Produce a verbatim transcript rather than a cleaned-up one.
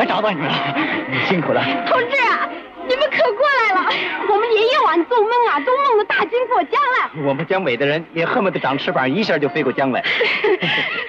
还找到你了，你辛苦了。 同志啊，你们可过来了！我们连夜晚做梦啊，都梦到大军过江了。 我们江北的人也恨不得长翅膀，一下就飞过江来。